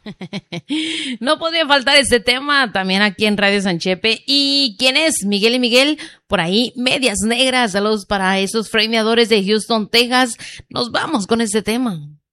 No podía faltar este tema también aquí en Radio Sanchepe. ¿Y quién es? Miguel y Miguel, por ahí, Medias Negras. Saludos para esos frameadores de Houston, Texas. Nos vamos con este tema.